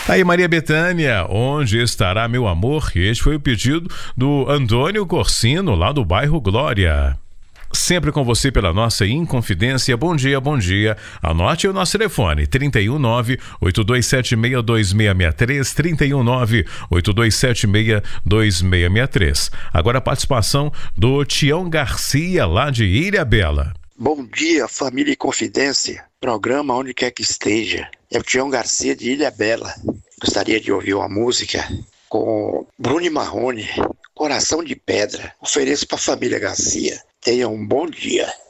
Aí, Maria Bethânia, onde estará meu amor? Este foi o pedido do Antônio Corsino, lá do bairro Glória. Sempre com você pela nossa Inconfidência. Bom dia, bom dia. Anote o nosso telefone, 319-8276-2663, 319-8276-2663. Agora a participação do Tião Garcia, lá de Ilhabela. Bom dia, família Inconfidência, programa onde quer que esteja. É o Tião Garcia de Ilhabela. Gostaria de ouvir uma música com Bruno e Marrone, Coração de Pedra. Ofereço para a família Garcia. Tenha um bom dia.